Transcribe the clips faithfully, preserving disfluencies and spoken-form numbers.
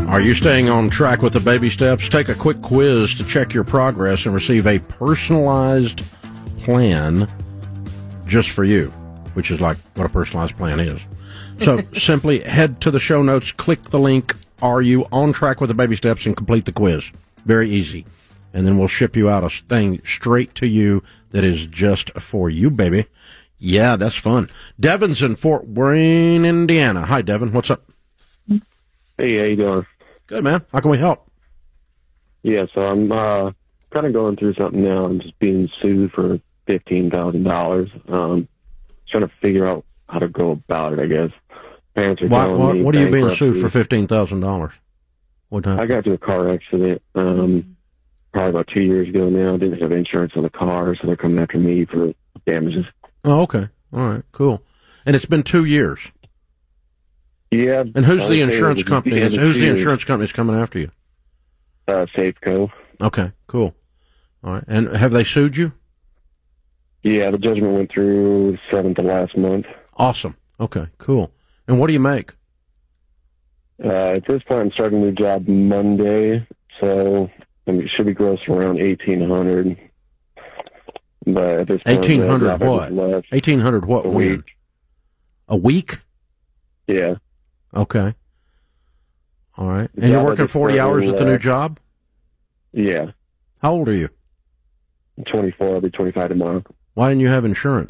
Are you staying on track with the baby steps? Take a quick quiz to check your progress and receive a personalized plan just for you, which is like what a personalized plan is. So simply head to the show notes, click the link, Are You On Track with the Baby Steps, and complete the quiz. Very easy. And then we'll ship you out a thing straight to you that is just for you, baby. Yeah, that's fun. Devin's in Fort Wayne, Indiana. Hi, Devin. What's up? Hey, how you doing? Good, man. How can we help? Yeah, so I'm uh, kind of going through something now. I'm just being sued for fifteen thousand dollars. Um, trying to figure out how to go about it, I guess. Parents are Why, telling what, me what are you being bankruptcy. sued for fifteen thousand dollars? What time? I got into a car accident um, probably about two years ago now. I didn't have insurance on the car, so they're coming after me for damages. Oh, okay. All right, cool. And it's been two years. Yeah. And who's I the would say insurance it was company? the end of Who's the two years. insurance company that's coming after you? Uh, Safeco. Okay, cool. All right. And have they sued you? Yeah, the judgment went through the seventh of last month. Awesome. Okay, cool. And what do you make? Uh, at this point, I'm starting a new job Monday, so I mean, it should be gross around eighteen hundred. But at this point, Eighteen hundred the job what? I just left Eighteen hundred what? a When? week. A week? Yeah. Okay. All right. The And you're job I working just forty hours started at the new left. job? Yeah. How old are you? I'm twenty-four. I'll be twenty-five tomorrow. Why didn't you have insurance?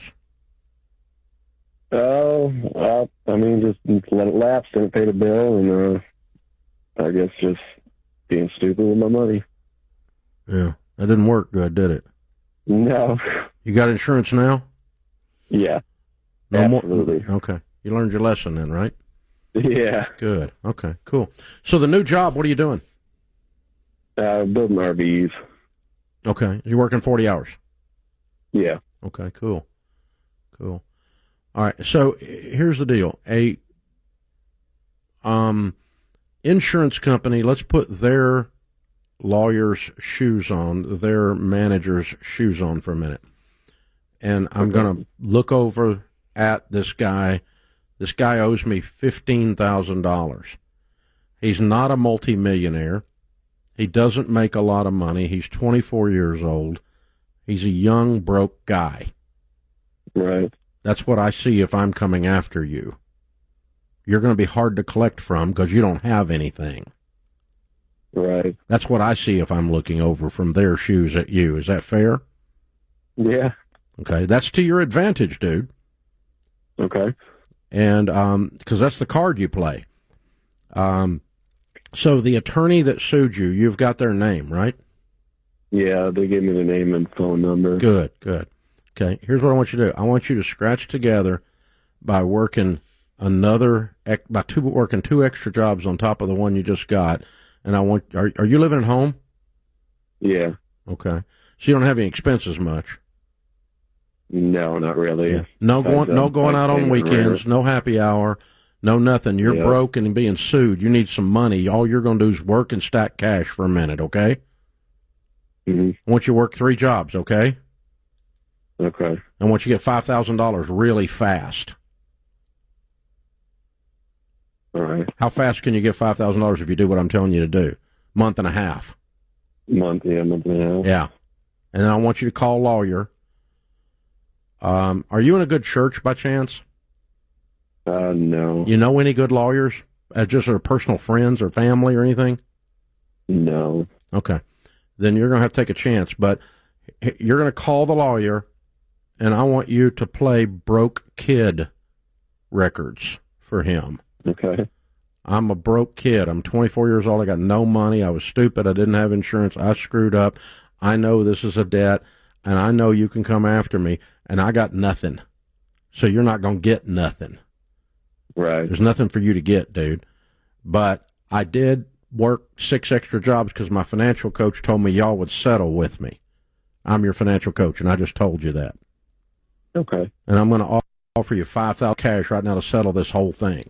Oh, well, I mean, just let it lapse, didn't pay the bill, and uh, I guess just being stupid with my money. Yeah. That didn't work good, did it? No. You got insurance now? Yeah. No Absolutely. More? Okay. You learned your lesson then, right? Yeah. Good. Okay, cool. So the new job, what are you doing? Uh, building R Vs. Okay. You're working forty hours? Yeah. Okay, cool. Cool. All right. So here's the deal. A um insurance company, let's put their lawyer's shoes on, their manager's shoes on for a minute. And I'm Okay. going to look over at this guy. This guy owes me fifteen thousand dollars. He's not a multimillionaire. He doesn't make a lot of money. He's twenty-four years old. He's a young, broke guy. Right. That's what I see if I'm coming after you. You're going to be hard to collect from because you don't have anything. Right. That's what I see if I'm looking over from their shoes at you. Is that fair? Yeah. Okay. That's to your advantage, dude. Okay. And um, because that's the card you play. Um, so the attorney that sued you, you've got their name, right? Yeah, they gave me the name and phone number. Good, good. Okay, here's what I want you to do. I want you to scratch together by working another, by two, working two extra jobs on top of the one you just got. And I want, are, are you living at home? Yeah. Okay. So you don't have any expenses much? No, not really. Yeah. No going, no going out on weekends, no happy hour, no nothing. You're Yeah. broke and being sued. You need some money. All you're going to do is work and stack cash for a minute, okay? Mm-hmm. I want you to work three jobs, okay? Okay. I want you to get five thousand dollars really fast. All right. How fast can you get five thousand dollars if you do what I'm telling you to do? Month and a half. Month, yeah, month and a half. Yeah. And then I want you to call a lawyer. Um, are you in a good church by chance? Uh, no. You know any good lawyers? Uh, just or personal friends or family or anything? No. Okay. Then you're going to have to take a chance. But you're going to call the lawyer, and I want you to play Broke Kid records for him. Okay. I'm a broke kid. I'm twenty-four years old. I got no money. I was stupid. I didn't have insurance. I screwed up. I know this is a debt, and I know you can come after me, and I got nothing. So you're not going to get nothing. Right. There's nothing for you to get, dude. But I did work six extra jobs because my financial coach told me y'all would settle with me. I'm your financial coach, and I just told you that. Okay. And I'm going to offer you five thousand dollars cash right now to settle this whole thing.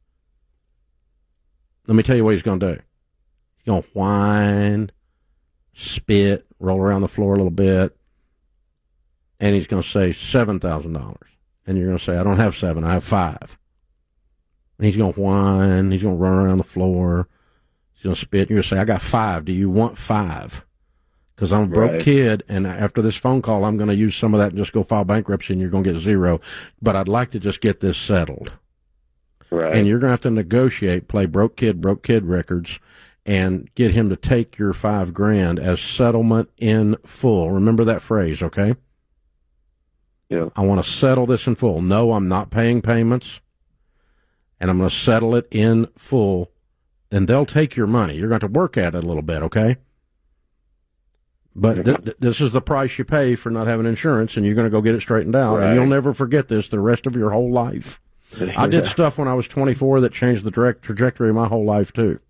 Let me tell you what he's going to do. He's going to whine, spit, roll around the floor a little bit, and he's going to say seven thousand dollars. And you're going to say, I don't have seven, I have five. And he's going to whine, he's going to run around the floor, He's going to spit, and you're going to say, I got five. Do you want five? Because I'm a broke Right. kid, and after this phone call, I'm going to use some of that and just go file bankruptcy, and you're going to get zero. But I'd like to just get this settled. Right. And you're going to have to negotiate, play broke kid, broke kid records, and get him to take your five grand as settlement in full. Remember that phrase, okay? Yeah. I want to settle this in full. No, I'm not paying payments, and I'm going to settle it in full. And they'll take your money. You're going to have to work at it a little bit, okay? But th- th- this is the price you pay for not having insurance, and you're going to go get it straightened out, Right. and you'll never forget this the rest of your whole life. I did stuff when I was twenty-four that changed the direct trajectory of my whole life, too.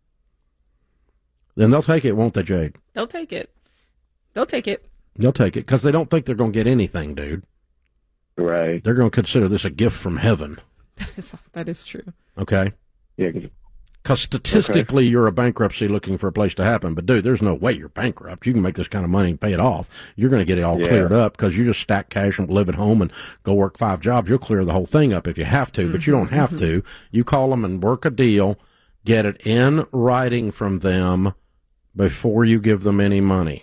Then they'll take it, won't they, Jade? They'll take it. They'll take it. They'll take it, because they don't think they're going to get anything, dude. Right. They're going to consider this a gift from heaven, That is, that is true. okay? Yeah. 'cause- Because statistically, you're a bankruptcy looking for a place to happen. But, dude, there's no way you're bankrupt. You can make this kind of money and pay it off. You're going to get it all Yeah. cleared up because you just stack cash and live at home and go work five jobs. You'll clear the whole thing up if you have to, but you don't have to. You call them and work a deal, get it in writing from them before you give them any money.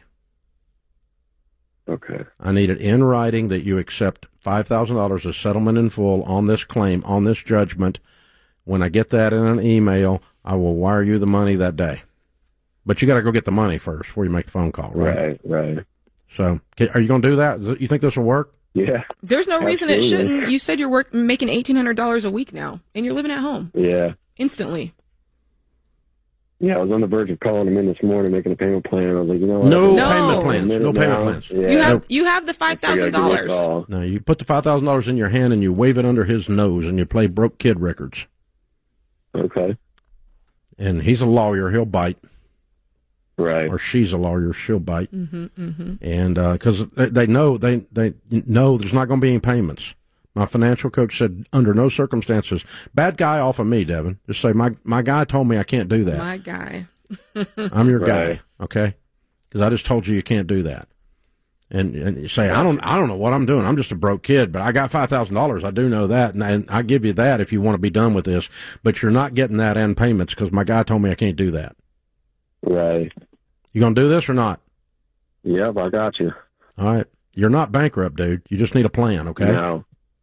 Okay. I need it in writing that you accept five thousand dollars as settlement in full on this claim, on this judgment. When I get that in an email, I will wire you the money that day. But you got to go get the money first before you make the phone call, right? Right. Right. So, can, are you going to do that? You think this will work? Yeah. There's no reason it Absolutely. shouldn't. You said you're work, making eighteen hundred dollars a week now, and you're living at home Yeah. instantly. Yeah, I was on the verge of calling him in this morning, making a payment plan. I was like, you know what? No, No. payment plans. A minute No payment now. plans. Yeah. You have Nope. you have the five I figured thousand I'd give you a dollars. call. No, you put the five thousand dollars in your hand and you wave it under his nose and you play broke kid records. Okay. And he's a lawyer. He'll bite. Right. Or she's a lawyer. She'll bite. Mm-hmm, mm-hmm. And because they, they know they they know there's not going to be any payments. My financial coach said under no circumstances. Bad guy off of me, Devin. Just say my my guy told me I can't do that. My guy. I'm your guy, Right. okay? Because I just told you you can't do that. And and you say I don't I don't know what I'm doing. I'm just a broke kid, but I got five thousand dollars. I do know that, and, and I give you that if you want to be done with this. But you're not getting that and payments because my guy told me I can't do that. Right. You gonna do this or not? Yep, I got you. All right. You're not bankrupt, dude. You just need a plan, okay? No.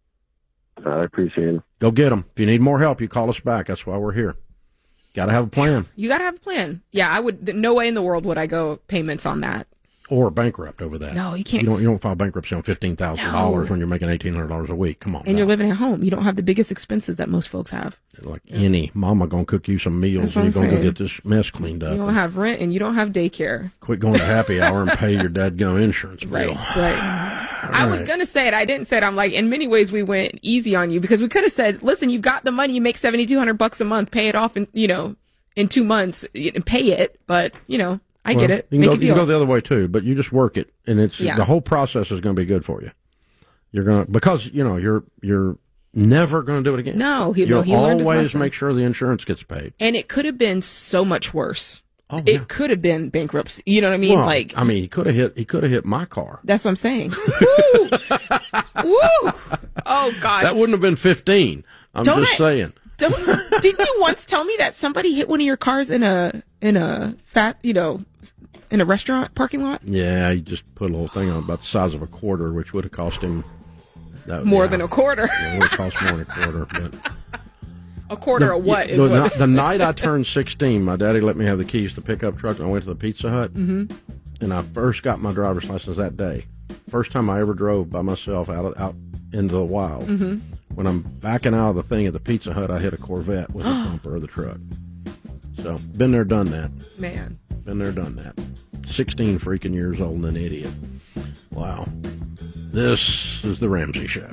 I appreciate it. Go get them. If you need more help, you call us back. That's why we're here. Got to have a plan. You got to have a plan. Yeah, I would. No way in the world would I go payments on that. Or bankrupt over that. No, you can't. You don't. You don't file bankruptcy on fifteen thousand dollars No. when you're making eighteen hundred dollars a week. Come on. And now. you're living at home. You don't have the biggest expenses that most folks have. Like any mama gonna cook you some meals That's and what you're I'm gonna go saying. get this mess cleaned You up. don't have rent and you don't have daycare. Quit going to happy hour and pay your dadgum insurance bill. Right, right. I was right. going to say it. I didn't say it. I'm like, in many ways, we went easy on you because we could have said, listen, you've got the money. You make seventy-two hundred bucks a month. Pay it off in, you know, in two months and pay it. But, you know, I get Well, it. You can, Make go, a you can deal. go the other way too, but you just work it, and it's Yeah. the whole process is going to be good for you. You're gonna because you know you're you're never going to do it again. No, he, no, You'll he learned his always lesson. make sure the insurance gets paid. And it could have been so much worse. Oh, It yeah. could have been bankruptcy. You know what I mean? Well, like, I mean, he could have hit he could have hit my car. that's what I'm saying. Woo! Woo! Oh, gosh. That wouldn't have been fifteen. I'm Don't just I- saying. Don't, didn't you once tell me that somebody hit one of your cars in a in a fat, you know, in a restaurant parking lot? Yeah, he just put a little thing on about the size of a quarter, which would have cost him that, More yeah, than a quarter. yeah, it would have cost more than a quarter. But A quarter of what is the, what? ni- the night I turned sixteen, my daddy let me have the keys to the pickup truck, and I went to the Pizza Hut. Mm-hmm. And I first got my driver's license that day. First time I ever drove by myself out of, out into the wild. Mm-hmm. When I'm backing out of the thing at the Pizza Hut, I hit a Corvette with the bumper of the truck. So, been there, done that. Man. Been there, done that. sixteen freaking years old and an idiot. Wow. This is The Ramsey Show.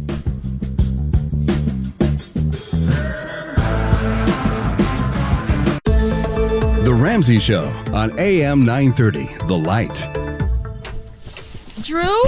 The Ramsey Show on A M nine thirty, The Light. Drew?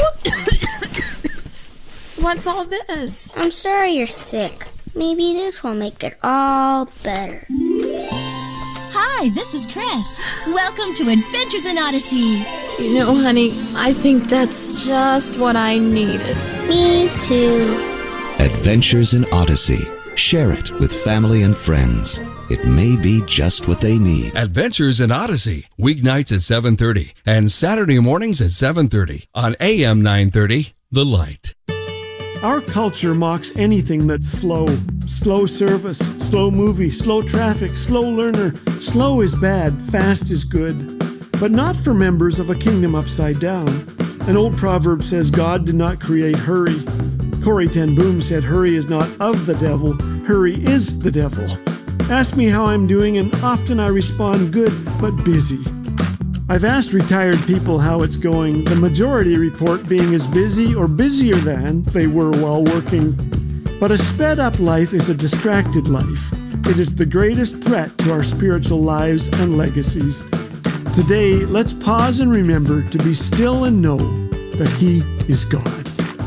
What's all this? I'm sorry you're sick. Maybe this will make it all better. Hi, this is Chris. Welcome to Adventures in Odyssey. You know, honey, I think that's just what I needed. Me too. Adventures in Odyssey. Share it with family and friends. it may be just what they need. Adventures in Odyssey, weeknights at seven thirty and Saturday mornings at seven thirty on A M nine thirty, The Light. Our culture mocks anything that's slow. Slow service, slow movie, slow traffic, slow learner. Slow is bad, fast is good. But not for members of a kingdom upside down. An old proverb says God did not create hurry. Corrie ten Boom said hurry is not of the devil, hurry is the devil. Ask me how I'm doing and often I respond good, but busy. I've asked retired people how it's going, the majority report being as busy or busier than they were while working. But a sped up life is a distracted life. It is the greatest threat to our spiritual lives and legacies. Today, let's pause and remember to be still and know that He is God.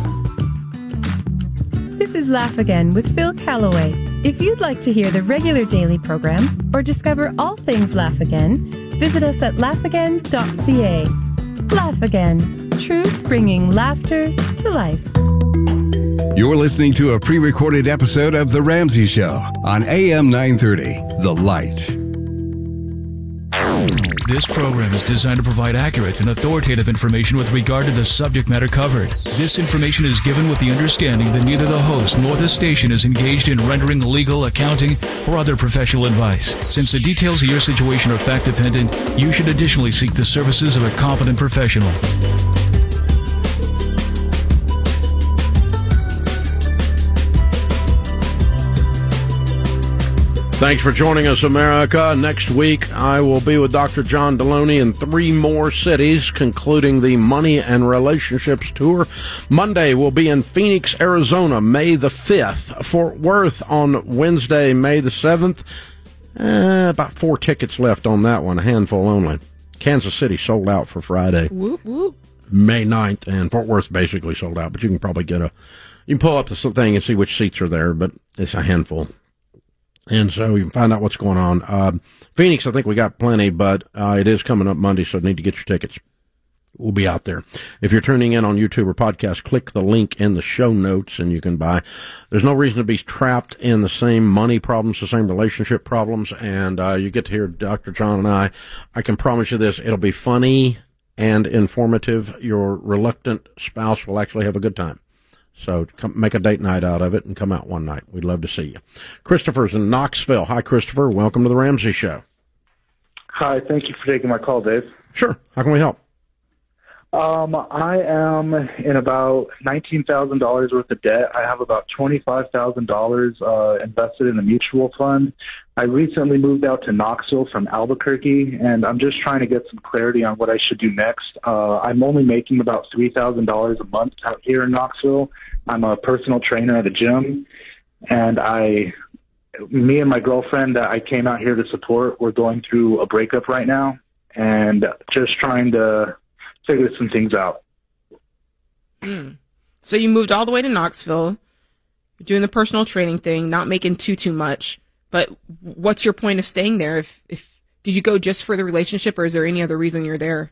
This is Laugh Again with Phil Callaway. If you'd like to hear the regular daily program or discover all things Laugh Again, visit us at laugh again dot c a. Laugh Again, truth bringing laughter to life. You're listening to a pre-recorded episode of The Ramsey Show on A M nine thirty, The Light. This program is designed to provide accurate and authoritative information with regard to the subject matter covered. This information is given with the understanding that neither the host nor the station is engaged in rendering legal, accounting, or other professional advice. Since the details of your situation are fact-dependent, you should additionally seek the services of a competent professional. Thanks for joining us, America. Next week, I will be with Doctor John Deloney in three more cities, concluding the Money and Relationships Tour. Monday, we'll be in Phoenix, Arizona, May the fifth. Fort Worth on Wednesday, May the seventh. Uh, about four tickets left on that one, a handful only. Kansas City sold out for Friday. Whoop, whoop. May ninth, and Fort Worth basically sold out, but you can probably get a, you can pull up the thing and see which seats are there, but it's a handful. And so you can find out what's going on. Uh, Phoenix, I think we got plenty, but uh, it is coming up Monday, so need to get your tickets. We'll be out there. If you're tuning in on YouTube or podcast, click the link in the show notes and you can buy. There's no reason to be trapped in the same money problems, the same relationship problems, and uh, you get to hear Doctor John and I. I can promise you this, it'll be funny and informative. Your reluctant spouse will actually have a good time. So come, make a date night out of it and come out one night. We'd love to see you. Christopher's in Knoxville. Hi, Christopher. Welcome to the Ramsey Show. Hi. Thank you for taking my call, Dave. Sure. How can we help? Um, I am in about nineteen thousand dollars worth of debt. I have about twenty-five thousand dollars uh, invested in a mutual fund. I recently moved out to Knoxville from Albuquerque, and I'm just trying to get some clarity on what I should do next. Uh, I'm only making about three thousand dollars a month out here in Knoxville. I'm a personal trainer at a gym, and I, me and my girlfriend that I came out here to support, we're going through a breakup right now, and just trying to figure some things out. Mm. So you moved all the way to Knoxville, you're doing the personal training thing, not making too, too much. But what's your point of staying there? If, if did you go just for the relationship, or is there any other reason you're there?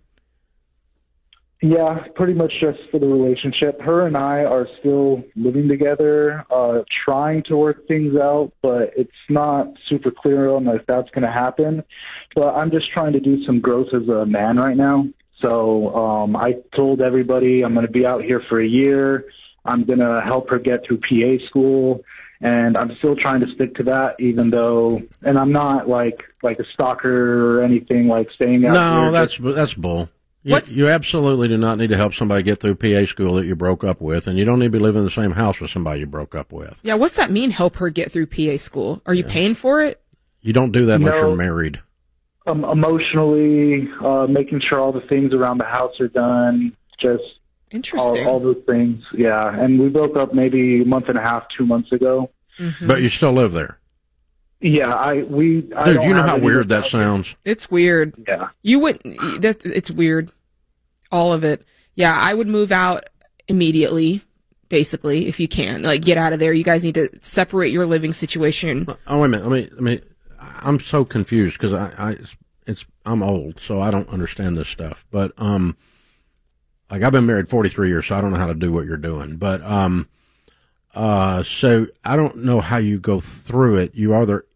Yeah, pretty much just for the relationship. Her and I are still living together, uh, trying to work things out, but it's not super clear on if that's going to happen. But I'm just trying to do some growth as a man right now. So um, I told everybody I'm going to be out here for a year. I'm going to help her get through P A school. And I'm still trying to stick to that, even though, and I'm not like like a stalker or anything, like staying out No, here. that's that's bull. You, you absolutely do not need to help somebody get through P A school that you broke up with, and you don't need to be living in the same house with somebody you broke up with. Yeah, what's that mean, help her get through P A school? Are you yeah. paying for it? You don't do that unless no, you're married. Um, emotionally, uh, making sure all the things around the house are done, just Interesting. All, all those things, yeah. And we broke up maybe a month and a half, two months ago. Mm-hmm. But you still live there. Yeah, I we. I Dude, don't you know have how any weird that sounds. It's weird. Yeah, you wouldn't. That it's weird. All of it. Yeah, I would move out immediately. Basically, if you can, like, get out of there. You guys need to separate your living situation. Oh wait a minute. I mean, I mean, I'm so confused because I, I, it's I'm old, so I don't understand this stuff. But um, like I've been married forty-three years, so I don't know how to do what you're doing. But um. Uh, so I don't know how you go through it. You either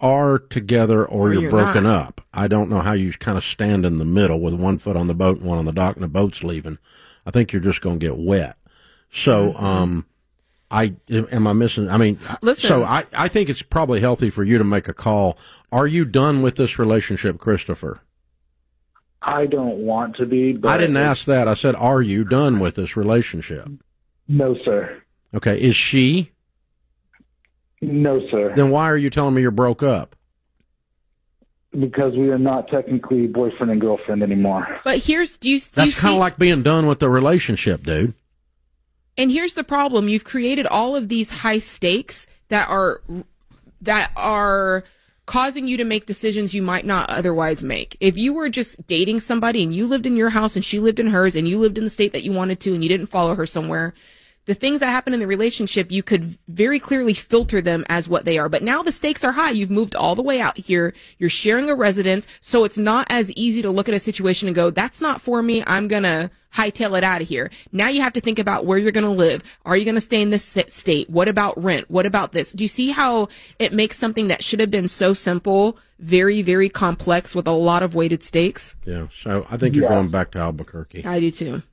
are together or, Or you're, you're broken not. up. I don't know how you kind of stand in the middle with one foot on the boat and one on the dock and the boat's leaving. I think you're just going to get wet. So, Mm-hmm. um, I, am I missing? I mean, Listen. so I, I think it's probably healthy for you to make a call. Are you done with this relationship, Christopher? I don't want to be. But I didn't ask that. I said, are you done with this relationship? No, sir. Okay. Is she? No, sir. Then why are you telling me you're broke up? Because we are not technically boyfriend and girlfriend anymore. But here's do you, do you That's kind see? of like being done with the relationship, dude. And here's the problem: you've created all of these high stakes that are that are causing you to make decisions you might not otherwise make. If you were just dating somebody and you lived in your house and she lived in hers and you lived in the state that you wanted to and you didn't follow her somewhere, the things that happen in the relationship, you could very clearly filter them as what they are. But now the stakes are high. You've moved all the way out here. You're sharing a residence. So it's not as easy to look at a situation and go, that's not for me. I'm going to hightail it out of here. Now you have to think about where you're going to live. Are you going to stay in this state? What about rent? What about this? Do you see how it makes something that should have been so simple very, very complex with a lot of weighted stakes? Yeah. So I think you're Yeah. going back to Albuquerque. I do too.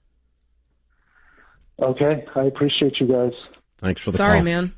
Okay, I appreciate you guys. Thanks for the Sorry, call. man.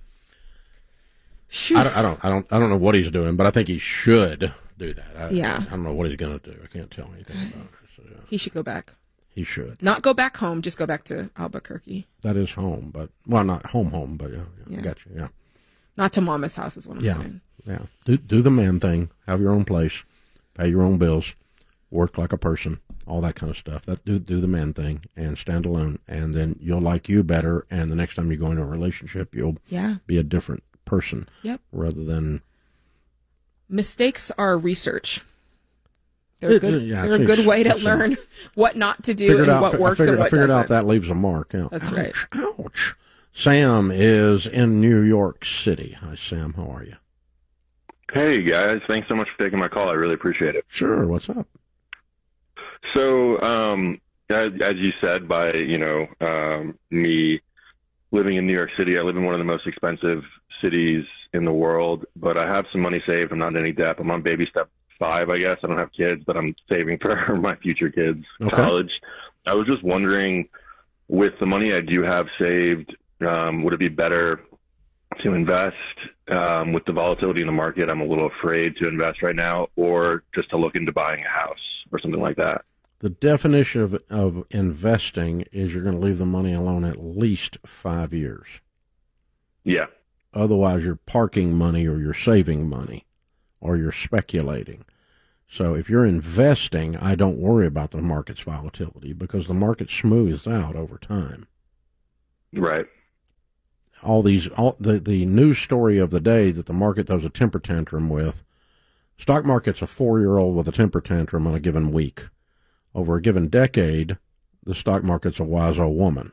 I don't, I don't, I don't, I don't know what he's doing, but I think he should do that. I, Yeah. I don't know what he's going to do. I can't tell anything about it. So, yeah, He should go back. he should. Not go back home, just go back to Albuquerque. That is home, but well, not home, home, but yeah, yeah, Yeah. I got you. Yeah, Not to mama's house is what I'm yeah, saying. yeah. Do do the man thing. Have your own place. Pay your own bills. Work like a person. All that kind of stuff. That do do the man thing and stand alone, and then you'll like you better. And the next time you go into a relationship, you'll Yeah. be a different person. Yep. Rather than Mistakes are research. They're a It- good, yeah, they're a it's- good way to it's a- learn what not to do figured and out, what I works figured, and what I figured doesn't. out that leaves a mark. Yeah. That's ouch, right. Ouch. Sam is in New York City. Hi, Sam. How are you? Hey, guys. Thanks so much for taking my call. I really appreciate it. Sure. What's up? So, um, as, as you said, by, you know, um, me living in New York City, I live in one of the most expensive cities in the world, but I have some money saved. I'm not in any debt. I'm on baby step five, I guess. I don't have kids, but I'm saving for my future kids' Okay. college. I was just wondering, with the money I do have saved, um, would it be better to invest um, with the volatility in the market? I'm a little afraid to invest right now, or just to look into buying a house or something like that. The definition of of investing is you're going to leave the money alone at least five years. Yeah. Otherwise, you're parking money or you're saving money or you're speculating. So if you're investing, I don't worry about the market's volatility because the market smooths out over time. Right. All these, all the, the news story of the day that the market throws a temper tantrum with, stock market's a four-year-old with a temper tantrum on a given week. Over a given decade, the stock market's a wise old woman.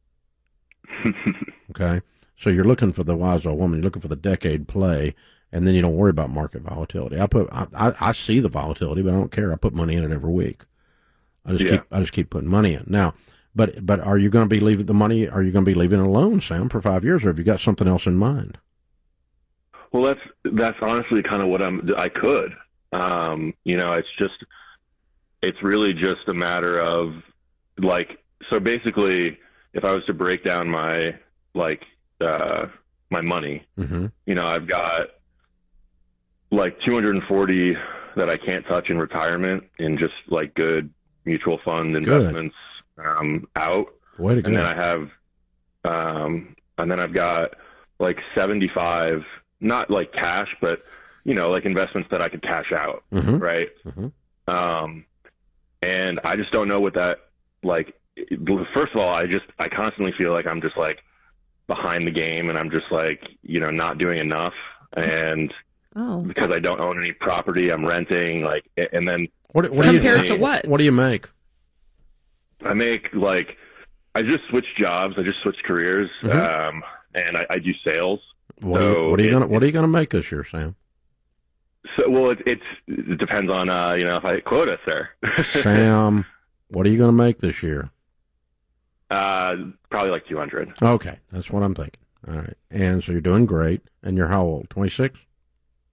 Okay? So you're looking for the wise old woman, you're looking for the decade play, and then you don't worry about market volatility. I put, I, I, I see the volatility, but I don't care. I put money in it every week. I just Yeah. keep, I just keep putting money in. Now, but, but are you going to be leaving the money? Are you going to be leaving it alone, Sam, for five years, or have you got something else in mind? Well, that's that's honestly kind of what I'm. I could, um, you know, it's just, it's really just a matter of like. So basically, if I was to break down my like uh, my money, Mm-hmm. you know, I've got like two hundred forty that I can't touch in retirement in just like good mutual fund investments um, out. Way to and go. then I have, um, and then I've got like seventy-five, not like cash, but you know, like investments that I could cash out, Mhm. right? Mm-hmm. Um, and I just don't know what that like. First of all, I just I constantly feel like I'm just like behind the game, and I'm just like you know not doing enough, and Oh. because I don't own any property, I'm renting, like, and then What, what do you Compared to what? What do you make? I make like I just switched jobs, I just switched careers, Mhm. um, and I, I do sales. What, so are you, what are you it- gonna What are you gonna make this year, Sam? So, well, it, it's it depends on uh, you know if I hit quota, sir. Sam, what are you gonna make this year? uh, probably like two hundred. Okay, that's what I'm thinking. All right, and so you're doing great, and you're how old? twenty-six?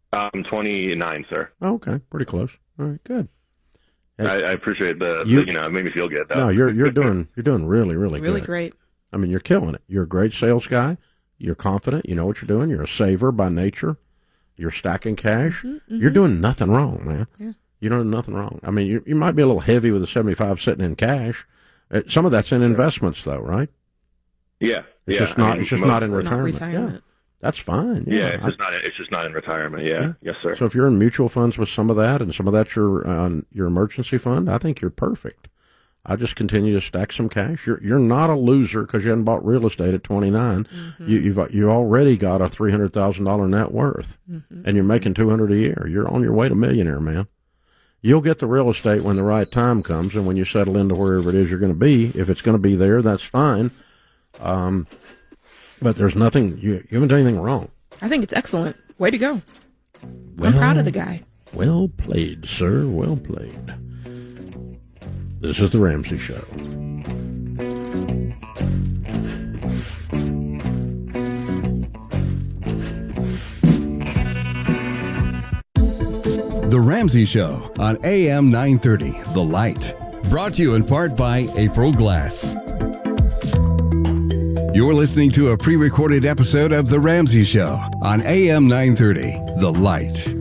I'm twenty-nine, sir. Oh, okay, pretty close. All right, good. Hey, I, I appreciate the, you, the, you know, it made me feel good, though. No, you're you're doing you're doing really really Really good. great. I mean, you're killing it. You're a great sales guy. You're confident. You know what you're doing. You're a saver by nature. You're stacking cash. Mm-hmm, mm-hmm. You're doing nothing wrong, man. Yeah. You're doing nothing wrong. I mean, you you might be a little heavy with the seventy-five sitting in cash. Uh, some of that's in investments, though, right? Yeah, It's yeah. just not. I mean, it's just most- not in It's not retirement. retirement. Yeah, that's fine. Yeah, Yeah, it's I- just not. It's just not in retirement. Yeah, Yeah. yes, sir. So if you're in mutual funds with some of that, and some of that's your uh, your emergency fund, I think you're perfect. I just continue to stack some cash. You're you're not a loser because you haven't bought real estate at twenty-nine. Mm-hmm. You, you've you already got a three hundred thousand dollar net worth, Mm-hmm. and you're making two hundred a year. You're on your way to millionaire, man. You'll get the real estate when the right time comes, and when you settle into wherever it is you're going to be. If it's going to be there, that's fine. Um, but there's nothing you you haven't done anything wrong. I think it's excellent. Way to go. Well, I'm proud of the guy. Well played, sir. Well played. This is the Ramsey Show. The Ramsey Show on A M nine thirty, The Light. Brought to you in part by April Glass. You're listening to a pre-recorded episode of The Ramsey Show on A M nine thirty, The Light.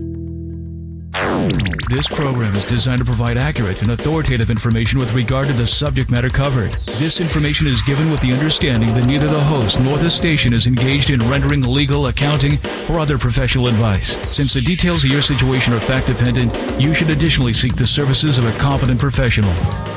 This program is designed to provide accurate and authoritative information with regard to the subject matter covered. This information is given with the understanding that neither the host nor the station is engaged in rendering legal, accounting, or other professional advice. Since the details of your situation are fact-dependent, you should additionally seek the services of a competent professional.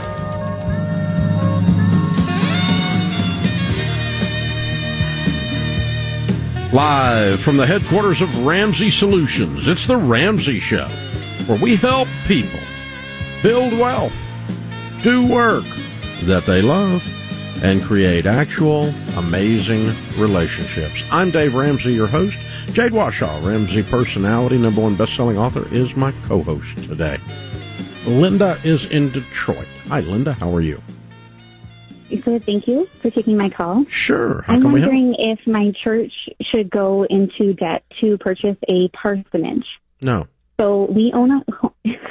Live from the headquarters of Ramsey Solutions, it's the Ramsey Show, where we help people build wealth, do work that they love, and create actual amazing relationships. I'm Dave Ramsey, your host. Jade Washaw, Ramsey personality, number one best-selling author, is my co-host today. Linda is in Detroit. Hi, Linda. How are you? Good, thank you for taking my call. Sure. How I'm can we help? wondering if my church should go into debt to purchase a parsonage. No. So we own a home.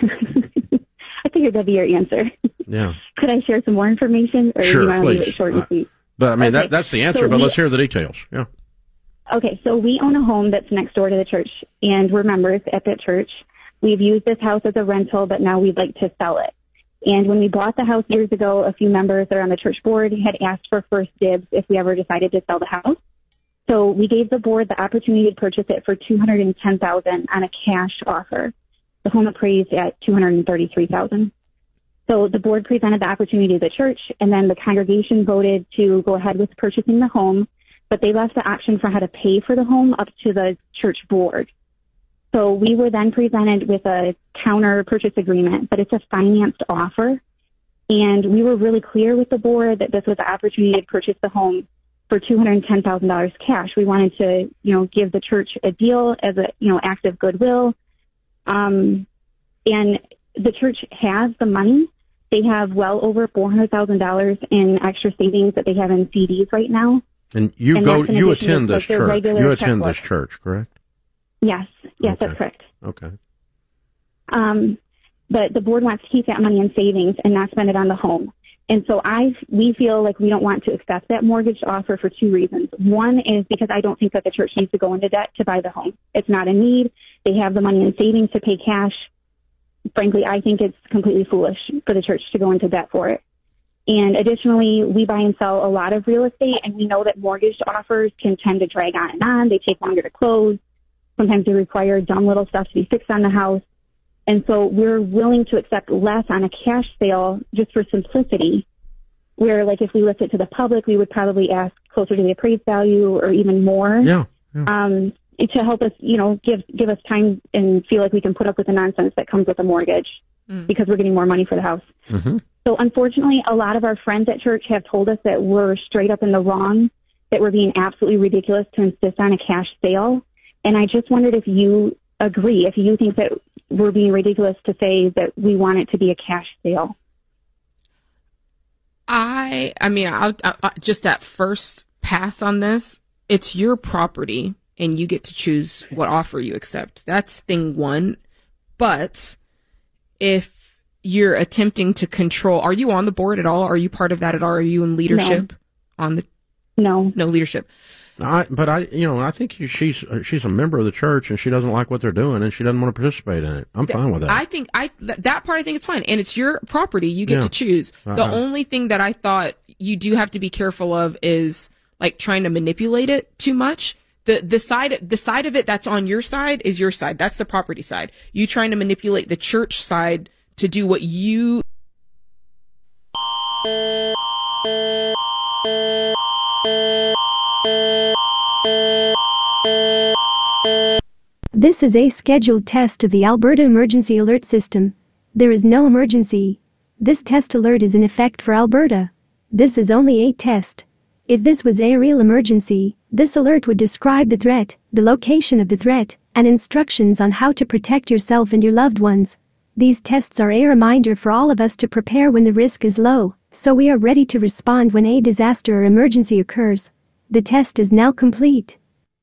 I figured that'd be your answer. Yeah. Could I share some more information, or Sure, do you want to leave please. it short and Uh, sweet? But, I mean, Okay. that, that's the answer, So but we- let's hear the details. Yeah. Okay, so we own a home that's next door to the church, and we're members at that church. We've used this house as a rental, but now we'd like to sell it. And when we bought the house years ago, a few members that are on the church board had asked for first dibs if we ever decided to sell the house. So we gave the board the opportunity to purchase it for two hundred ten thousand dollars on a cash offer. The home appraised at two hundred thirty-three thousand dollars. So the board presented the opportunity to the church, and then the congregation voted to go ahead with purchasing the home, but they left the option for how to pay for the home up to the church board. So we were then presented with a counter purchase agreement, but it's a financed offer. And we were really clear with the board that this was the opportunity to purchase the home for two hundred ten thousand dollars cash. We wanted to, you know, give the church a deal as a, you know, act of goodwill. Um, and the church has the money. They have well over four hundred thousand dollars in extra savings that they have in C Ds right now. And you And go, that's in you addition attend to, this like, their church. regular You attend checkbook. this church, correct? Yes, yes, Okay. that's correct. Okay. Um, but the board wants to keep that money in savings and not spend it on the home. And so I, we feel like we don't want to accept that mortgage offer for two reasons. One is because I don't think that the church needs to go into debt to buy the home. It's not a need. They have the money in savings to pay cash. Frankly, I think it's completely foolish for the church to go into debt for it. And additionally, we buy and sell a lot of real estate, and we know that mortgage offers can tend to drag on and on. They take longer to close. Sometimes they require dumb little stuff to be fixed on the house. And so we're willing to accept less on a cash sale just for simplicity, where, like, if we list it to the public, we would probably ask closer to the appraised value or even more. Yeah. yeah. Um, to help us, you know, give give us time and feel like we can put up with the nonsense that comes with a mortgage Mm. because we're getting more money for the house. Mm-hmm. So unfortunately, a lot of our friends at church have told us that we're straight up in the wrong, that we're being absolutely ridiculous to insist on a cash sale. And I just wondered if you agree, if you think that we're being ridiculous to say that we want it to be a cash sale. I, I mean, I'll, I, just at first pass on this, it's your property. and you get to choose what offer you accept. That's thing one. But if you're attempting to control, are you on the board at all? Are you part of that at all? Are you in leadership No. on the? No, no leadership. I, but I, you know, I think she's she's a member of the church, and she doesn't like what they're doing, and she doesn't want to participate in it. I'm fine with that. I think I th- that part I think it's fine, and it's your property. You get Yeah. to choose. Uh-huh. The only thing that I thought you do have to be careful of is like trying to manipulate it too much. The the side the side of it that's on your side is your side. That's the property side. You trying to manipulate the church side to do what you. This is a scheduled test of the Alberta Emergency Alert System. There is no emergency. This test alert is in effect for Alberta. This is only a test. If this was a real emergency, this alert would describe the threat, the location of the threat, and instructions on how to protect yourself and your loved ones. These tests are a reminder for all of us to prepare when the risk is low, so we are ready to respond when a disaster or emergency occurs. The test is now complete.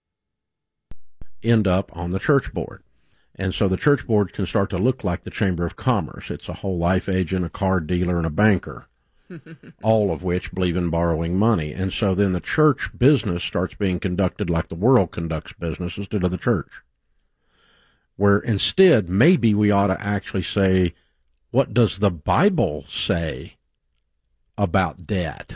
End up on the church board. And so the church board can start to look like the Chamber of Commerce. It's a whole life agent, a car dealer, and a banker, all of which believe in borrowing money. And so then the church business starts being conducted like the world conducts business instead of the church. Where instead, maybe we ought to actually say, what does the Bible say about debt?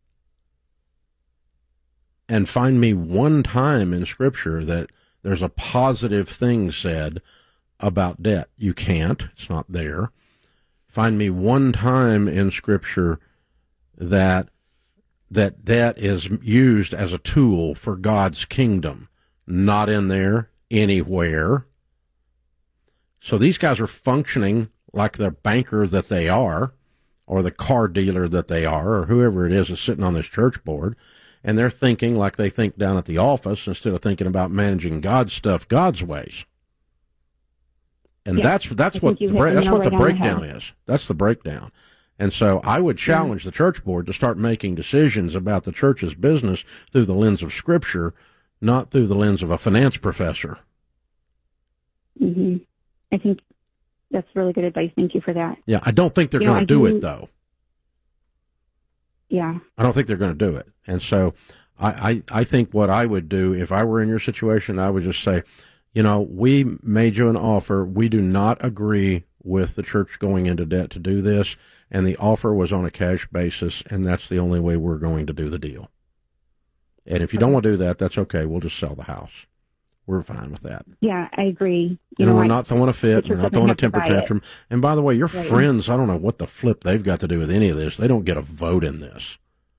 And find me one time in Scripture that there's a positive thing said about debt. You can't. It's not there. Find me one time in Scripture that that debt is used as a tool for God's kingdom. Not in there anywhere. So these guys are functioning like the banker that they are, or the car dealer that they are, or whoever it is is sitting on this church board. And they're thinking like they think down at the office instead of thinking about managing God's stuff God's ways. And Yeah, that's that's I what think you the, hit break, the that's nail what the right on the breakdown head. is. That's the breakdown. And so I would challenge the church board to start making decisions about the church's business through the lens of Scripture, not through the lens of a finance professor. hmm I think that's really good advice. Thank you for that. Yeah, I don't think they're You know, going to I do do- it, though. Yeah. I don't think they're going to do it. And so I, I, I think what I would do if I were in your situation, I would just say, you know, we made you an offer. We do not agree with the church going into debt to do this. And the offer was on a cash basis. And that's the only way we're going to do the deal. And if you don't want to do that, that's okay. We'll just sell the house. We're fine with that. Yeah, I agree. You know, we're I- not throwing a fit. the We're church not doesn't throwing a have to temper buy it. tantrum. And by the way, your Right. friends, I don't know what the flip they've got to do with any of this. They don't get a vote in this.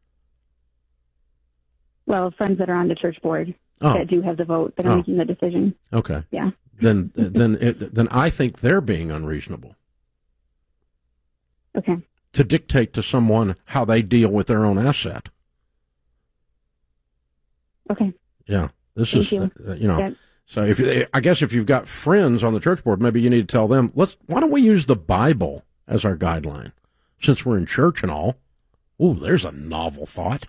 Well, friends that are on the church board Oh. that do have the vote that are Oh. making the decision. Okay. Yeah. Then, then, it, then I think they're being unreasonable Okay. to dictate to someone how they deal with their own asset. Okay. Yeah. This Thank is, you. uh, you know. That- So if you- I guess if you've got friends on the church board, maybe you need to tell them, let's. Why don't we use the Bible as our guideline, since we're in church and all? Ooh, there's a novel thought.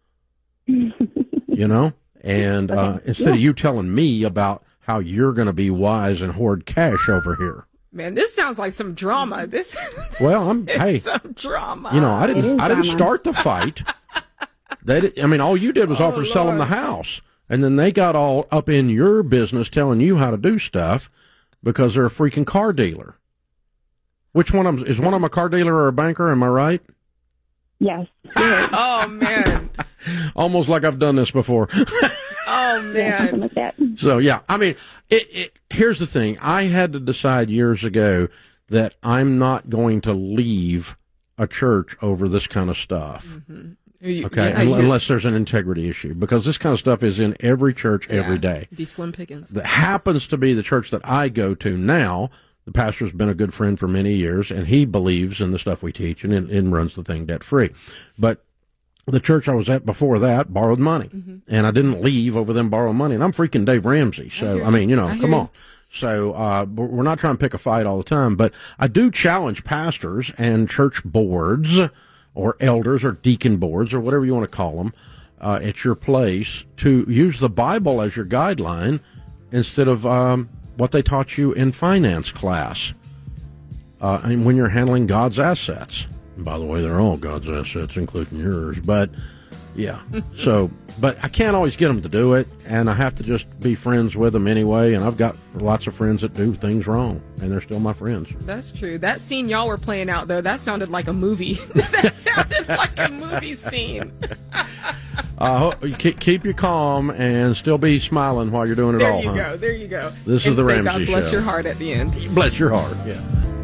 You know, and uh, Okay. instead Yeah. of you telling me about how you're going to be wise and hoard cash over here. Man, this sounds like some drama. This. Well, I'm this hey, is some drama. you know, I didn't. I didn't drama. start the fight. They, did, I mean, all you did was Oh, offer to sell them the Lord. house, and then they got all up in your business, telling you how to do stuff because they're a freaking car dealer. Which one of them is one of them a car dealer or a banker? Am I right? Yes. Oh man. Almost like I've done this before. Oh man. Like that. So yeah, I mean, it, it, here's the thing. I had to decide years ago that I'm not going to leave a church over this kind of stuff. You- Okay, yeah, un- you- unless there's an integrity issue, because this kind of stuff is in every church every Yeah, day. Be slim pickings. That happens to be the church that I go to now. The pastor's been a good friend for many years, and he believes in the stuff we teach and, and runs the thing debt free. But the church I was at before that borrowed money, Mm-hmm. and I didn't leave over them borrowing money. And I'm freaking Dave Ramsey, so hear I, mean, you know, I hear come you. on. So uh, but we're not trying to pick a fight all the time, but I do challenge pastors and church boards or elders or deacon boards or whatever you want to call them uh, at your place to use the Bible as your guideline instead of um, what they taught you in finance class. Uh, and when you're handling God's assets. And by the way, they're all God's assets, including yours. But, yeah. so, but I can't always get them to do it, and I have to just be friends with them anyway. And I've got lots of friends that do things wrong, and they're still my friends. That's true. That scene y'all were playing out, though, that sounded like a movie. That sounded like a movie scene. uh, keep, keep you calm and still be smiling while you're doing it there all, you huh? go. There you go. This and is the say, Ramsey God bless Show. your heart at the end. Bless your heart, yeah.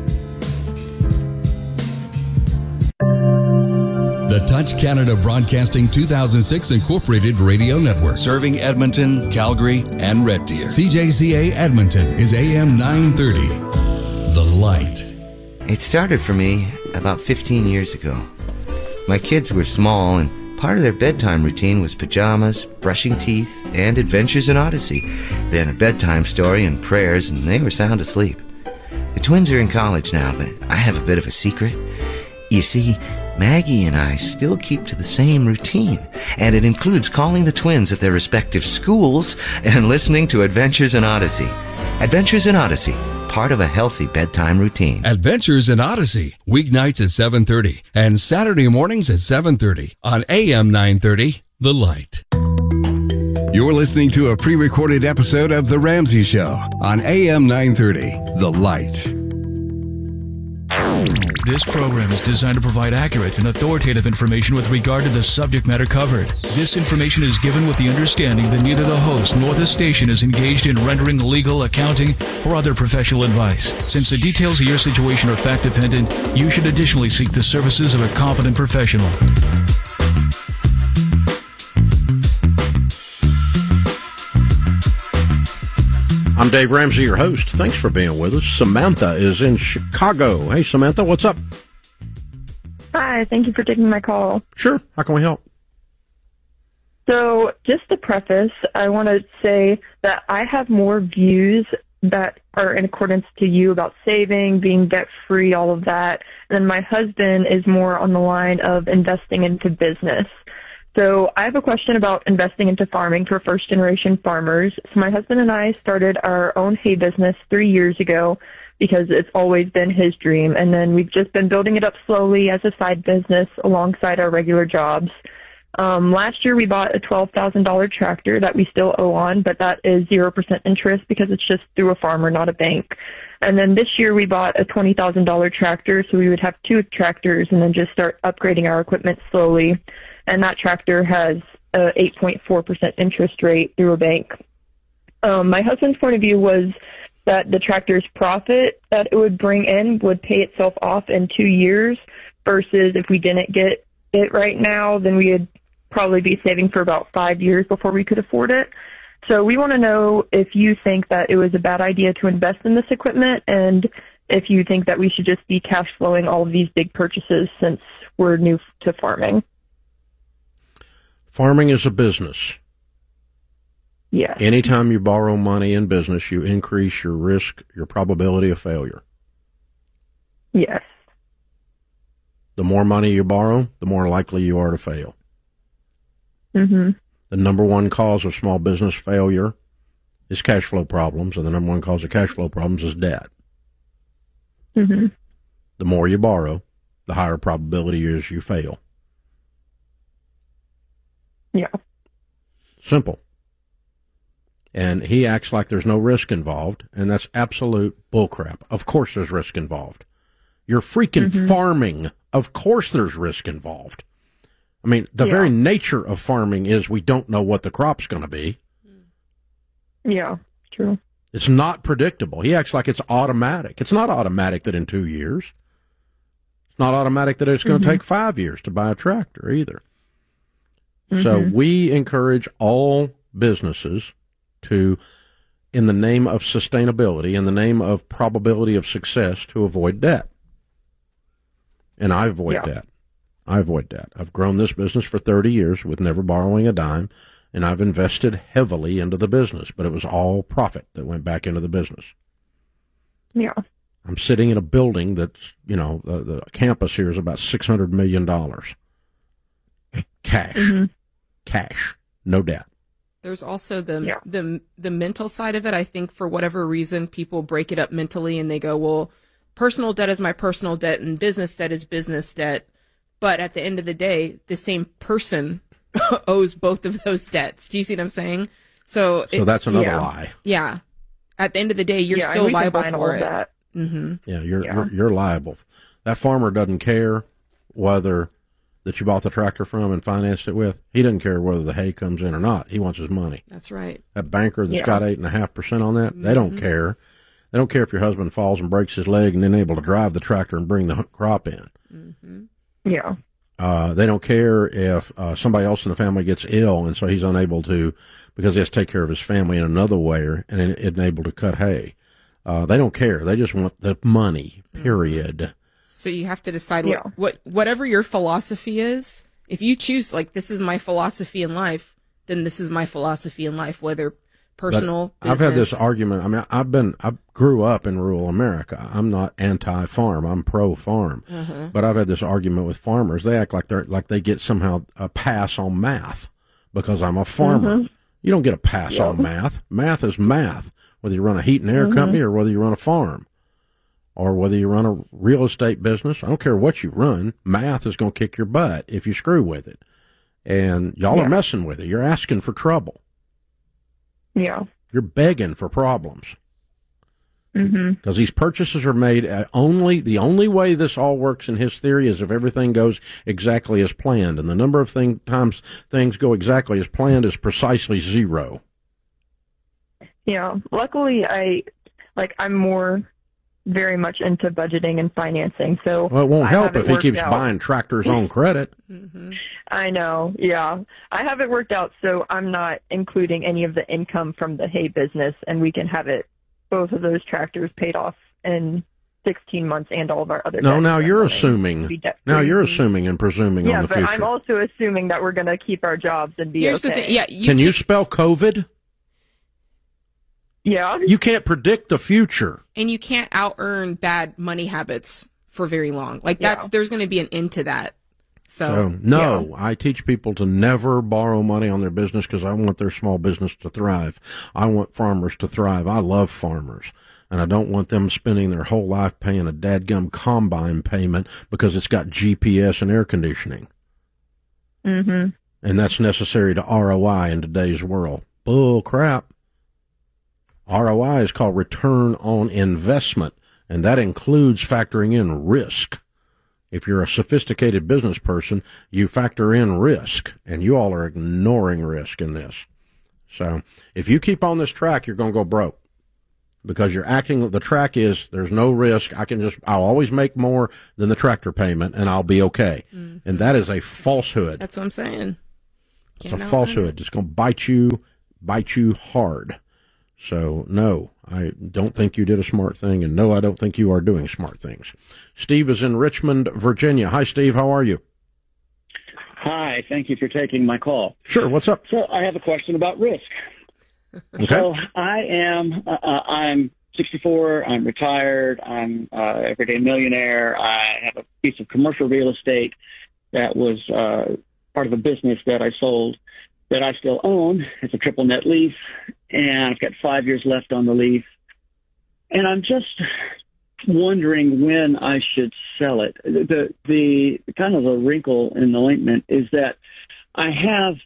The Touch Canada Broadcasting two thousand six Incorporated Radio Network, serving Edmonton, Calgary, and Red Deer. C J C A Edmonton is A M nine thirty. The Light. It started for me about fifteen years ago. My kids were small, and part of their bedtime routine was pajamas, brushing teeth, and Adventures in Odyssey. Then a bedtime story and prayers, and they were sound asleep. The twins are in college now, but I have a bit of a secret. You see, Maggie and I still keep to the same routine, and it includes calling the twins at their respective schools and listening to Adventures in Odyssey. Adventures in Odyssey, part of a healthy bedtime routine. Adventures in Odyssey, weeknights at seven thirty and Saturday mornings at seven thirty on A M nine thirty, The Light. You're listening to a pre-recorded episode of The Ramsey Show on A M nine thirty, The Light. This program is designed to provide accurate and authoritative information with regard to the subject matter covered. This information is given with the understanding that neither the host nor the station is engaged in rendering legal, accounting, or other professional advice. Since the details of your situation are fact-dependent, you should additionally seek the services of a competent professional. I'm Dave Ramsey, your host. Thanks for being with us. Samantha is in Chicago. Hey, Samantha, what's up? Hi, thank you for taking my call. Sure. How can we help? So, just to preface, I want to say that I have more views that are in accordance to you about saving, being debt-free, all of that. And then my husband is more on the line of investing into business. So I have a question about investing into farming for first-generation farmers. So my husband and I started our own hay business three years ago because it's always been his dream. And then we've just been building it up slowly as a side business alongside our regular jobs. Um, last year we bought a twelve thousand dollars tractor that we still owe on, but that is zero percent interest because it's just through a farmer, not a bank. And then this year we bought a twenty thousand dollars tractor, so we would have two tractors and then just start upgrading our equipment slowly. And that tractor has a eight point four percent interest rate through a bank. Um, my husband's point of view was that the tractor's profit that it would bring in would pay itself off in two years versus if we didn't get it right now, then we would probably be saving for about five years before we could afford it. So we want to know if you think that it was a bad idea to invest in this equipment and if you think that we should just be cash flowing all of these big purchases since we're new to farming. Farming is a business. Yeah. Anytime you borrow money in business, you increase your risk, your probability of failure. Yes. The more money you borrow, the more likely you are to fail. Mm-hmm. The number one cause of small business failure is cash flow problems, and the number one cause of cash flow problems is debt. Mm-hmm. The more you borrow, the higher probability is you fail. Yeah. Simple. And he acts like there's no risk involved, and that's absolute bullcrap. Of course there's risk involved. You're freaking mm-hmm. farming. Of course there's risk involved. I mean, the yeah. very nature of farming is we don't know what the crop's going to be. Yeah, true. It's not predictable. He acts like it's automatic. It's not automatic that in two years. It's not automatic that it's going to mm-hmm. take five years to buy a tractor either. Mm-hmm. So we encourage all businesses to, in the name of sustainability, in the name of probability of success, to avoid debt. And I avoid yeah. debt. I avoid debt. I've grown this business for thirty years with never borrowing a dime, and I've invested heavily into the business, but it was all profit that went back into the business. Yeah. I'm sitting in a building that's, you know, the, the campus here is about six hundred million dollars. Cash. Mm-hmm. cash, no debt. There's also the Yeah. the the mental side of it. I think for whatever reason, people break it up mentally and they go, well, personal debt is my personal debt and business debt is business debt. But at the end of the day, the same person owes both of those debts. Do you see what I'm saying? So, So it- that's another yeah. lie. Yeah. At the end of the day, you're Yeah, and still we liable combine all for of it. that. Mm-hmm. Yeah, you're, Yeah. you're you're liable. That farmer doesn't care whether that you bought the tractor from and financed it with. He doesn't care whether the hay comes in or not. He wants his money. That's right. That banker that's Yeah. got eight and a half percent on that, they don't Mhm. care. They don't care if your husband falls and breaks his leg and then able to drive the tractor and bring the h- crop in. Yeah. Uh, they don't care if uh, somebody else in the family gets ill and so he's unable to, because he has to take care of his family in another way, or, and isn't able to cut hay. Uh, they don't care. They just want the money, period. So you have to decide Yeah. what, what whatever your philosophy is. If you choose, like, this is my philosophy in life, then this is my philosophy in life, whether personal, But I've had this business. argument. I mean, I've been, I grew up in rural America. I'm not anti-farm. I'm pro-farm. Mhm. But I've had this argument with farmers. They act like they're like they get somehow a pass on math because I'm a farmer. Mhm. You don't get a pass Yeah. on math. Math is math, whether you run a heat and air Mhm. company or whether you run a farm or whether you run a real estate business. I don't care what you run. Math is going to kick your butt if you screw with it. And y'all Yeah. are messing with it. You're asking for trouble. Yeah. You're begging for problems. Mm-hmm. Because these purchases are made uh, only, the only way this all works in his theory is if everything goes exactly as planned. And the number of thing, times things go exactly as planned is precisely zero. Yeah. Luckily, I like I'm more very much into budgeting and financing. So Well, it won't I help have it if he worked keeps out. buying tractors on credit. I know. Yeah. I have it worked out, so I'm not including any of the income from the hay business, and we can have it, both of those tractors paid off in sixteen months and all of our other No, debts now and you're everything. assuming. Be debt-free. Now you're assuming and presuming Yeah, on the but future. I'm also assuming that we're going to keep our jobs and be Here's okay. the thing. Yeah, you Can you spell COVID? Yeah. You can't predict the future. and you can't out earn bad money habits for very long. Like that's there's going to be an end to that. So So, no, I teach people to never borrow money on their business because I want their small business to thrive. I want farmers to thrive. I love farmers. And I don't want them spending their whole life paying a dadgum combine payment because it's got G P S and air conditioning. Mm-hmm. And that's necessary to R O I in today's world. Bull crap. R O I is called return on investment, and that includes factoring in risk. If you're a sophisticated business person, you factor in risk, and you all are ignoring risk in this. So if you keep on this track, you're going to go broke because you're acting, the track is there's no risk. I can just, I'll always make more than the tractor payment, and I'll be okay. Mhm. And that is a falsehood. that's what I'm saying. It's Can't a outrun falsehood. It's going to bite you, bite you hard. So, no, I don't think you did a smart thing, and no, I don't think you are doing smart things. Steve is in Richmond, Virginia. Hi, Steve. How are you? Hi, thank you for taking my call. Sure. What's up? So I have a question about risk. Okay. So I am, uh, uh, I'm sixty-four, I'm retired, I'm uh, everyday millionaire. I have a piece of commercial real estate that was uh, part of a business that I sold that I still own. It's a triple net lease, and I've got five years left on the lease. And I'm just wondering when I should sell it. The, the, the kind of the wrinkle in the ointment is that I have,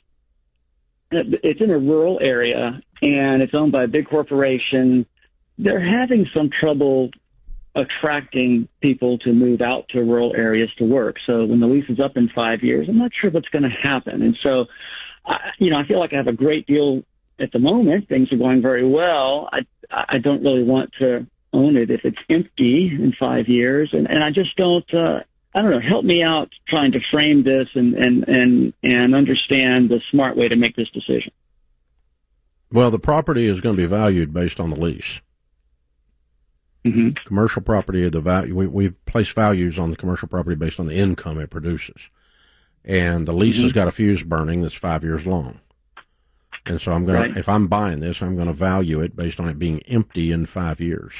it's in a rural area and it's owned by a big corporation. They're having some trouble attracting people to move out to rural areas to work. So when the lease is up in five years, I'm not sure what's going to happen. And so, I, you know, I feel like I have a great deal at the moment. Things are going very well. I, I don't really want to own it if it's empty in five years. And, and I just don't, uh, I don't know, help me out trying to frame this and, and, and, and understand the smart way to make this decision. Well, the property is going to be valued based on the lease. Mm-hmm. Commercial property, the value, we, we place values on the commercial property based on the income it produces. And the lease Mm-hmm. has got a fuse burning that's five years long. And so I'm going Right. to, if I'm buying this, I'm going to value it based on it being empty in five years.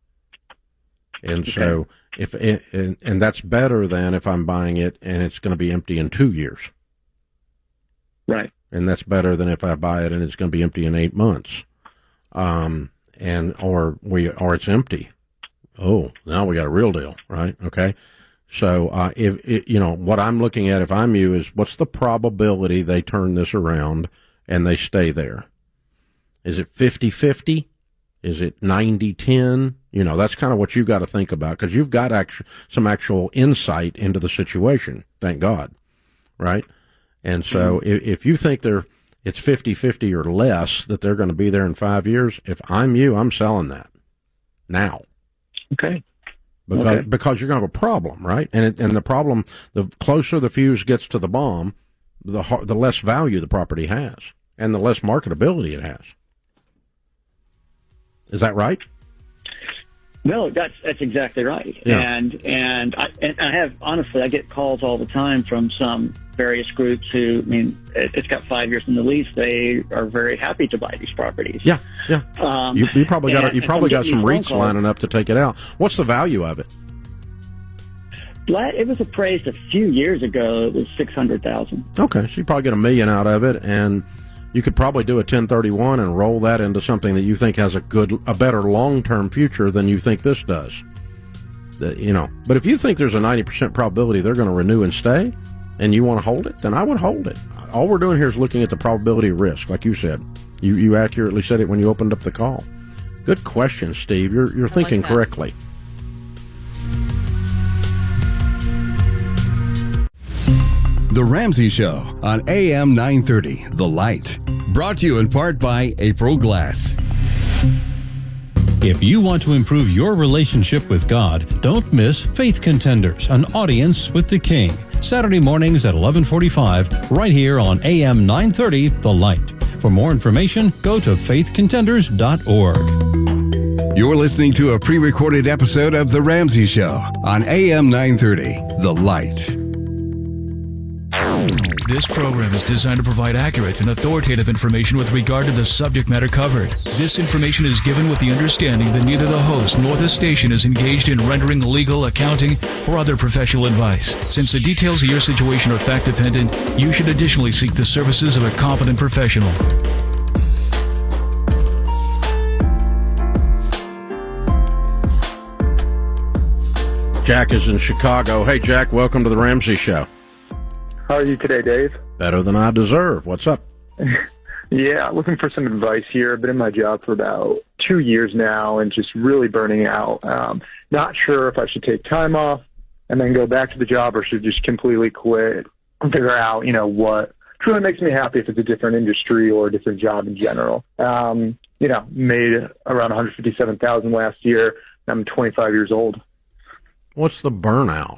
And so if it, and, and that's better than if I'm buying it and it's going to be empty in two years. Right. and that's better than if I buy it and it's going to be empty in eight months, um, and or we or it's empty. Oh, now we got a real deal, right? Okay, so uh, if it, you know what I'm looking at, if I'm you, is what's the probability they turn this around and they stay there? Is it fifty-fifty? Is it ninety ten? You know, that's kind of what you've got to think about, because you've got actu- some actual insight into the situation, thank God, right? And so mm-hmm. if, if you think they're it's fifty-fifty or less that they're going to be there in five years, if I'm you, I'm selling that now. Okay. Because okay. because you're going to have a problem, right? And it, and the problem, the closer the fuse gets to the bomb, the the less value the property has, and the less marketability it has. Is that right? No, that's that's exactly right. Yeah. And and I and I have honestly, I get calls all the time from some various groups who, I mean, it, it's got five years in the lease. They are very happy to buy these properties. Yeah, yeah. Um, you, you probably got and, you probably got some REITs calls. lining up to take it out. What's the value of it? It was appraised a few years ago. It was six hundred thousand. Okay, so you probably get a million out of it, and you could probably do a ten thirty-one and roll that into something that you think has a good, a better long-term future than you think this does. The, you know, but if you think there's a ninety percent probability they're going to renew and stay, and you want to hold it, then I would hold it. All we're doing here is looking at the probability of risk, like you said. You you accurately said it when you opened up the call. Good question, Steve. You're you're thinking like that. correctly. The Ramsey Show on A M nine thirty, The Light. Brought to you in part by April Glass. If you want to improve your relationship with God, don't miss Faith Contenders, an audience with the King. Saturday mornings at eleven forty-five, right here on A M nine thirty, The Light. For more information, go to faith contenders dot org. You're listening to a pre-recorded episode of The Ramsey Show on A M nine thirty, The Light. This program is designed to provide accurate and authoritative information with regard to the subject matter covered. This information is given with the understanding that neither the host nor the station is engaged in rendering legal, accounting, or other professional advice. Since the details of your situation are fact-dependent, you should additionally seek the services of a competent professional. Jack is in Chicago. Hey, Jack, welcome to the Ramsey Show. How are you today, Dave? Better than I deserve. What's up? Yeah, looking for some advice here. I've been in my job for about two years now and just really burning out. Um, not sure if I should take time off and then go back to the job or should just completely quit and figure out, you know, what truly makes me happy, if it's a different industry or a different job in general. Um, you know, made around one hundred fifty-seven thousand dollars last year. I'm twenty-five years old. What's the burnout?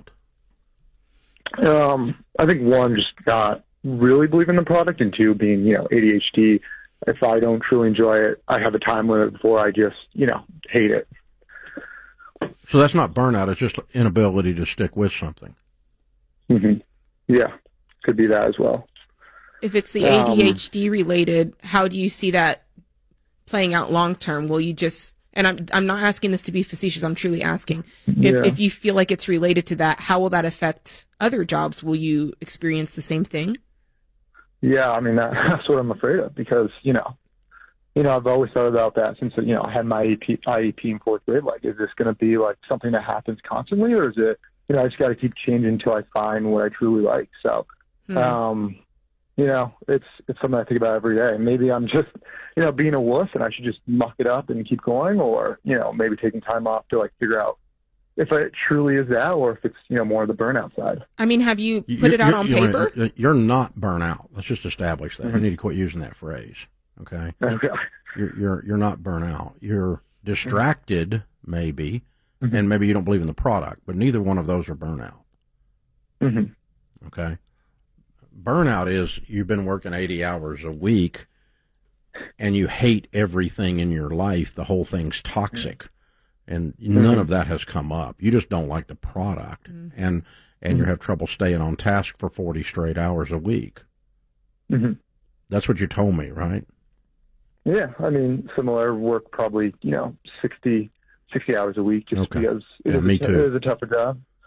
Um, I think one, just not really believing in the product, and two, being, you know, A D H D. If I don't truly enjoy it, I have a time limit before I just, you know, hate it. So that's not burnout, it's just inability to stick with something. Mm-hmm. Yeah, could be that as well. If it's the A D H D um, related, how do you see that playing out long term? Will you just, and I'm I'm not asking this to be facetious, I'm truly asking, if, yeah. if you feel like it's related to that, how will that affect other jobs? Will you experience the same thing? Yeah, I mean, that, that's what I'm afraid of, because, you know, you know, I've always thought about that since, you know, I had my I E P in fourth grade. Like, is this going to be like something that happens constantly, or is it, you know, I just got to keep changing until I find what I truly like. So, hmm. um, you know, it's it's something I think about every day. Maybe I'm just, you know, being a wuss and I should just muck it up and keep going, or, you know, maybe taking time off to like figure out if it truly is that, or if it's, you know, more of the burnout side. I mean, have you put you're, it out on you're, paper? You're, you're not burnout. Let's just establish that. Mm-hmm. You need to quit using that phrase. Okay. Okay. You're you're you're not burnout. You're distracted, mm-hmm. maybe, mm-hmm. and maybe you don't believe in the product. But neither one of those are burnout. Mm-hmm. Okay. Burnout is you've been working eighty hours a week, and you hate everything in your life. The whole thing's toxic. Mm-hmm. And none mm-hmm. of that has come up. You just don't like the product, mm-hmm. and and mm-hmm. you have trouble staying on task for forty straight hours a week. Mm-hmm. That's what you told me, right? Yeah, I mean, similar work, probably, you know, sixty, sixty hours a week, just okay. because it, yeah, is me a, too. it is a tougher job.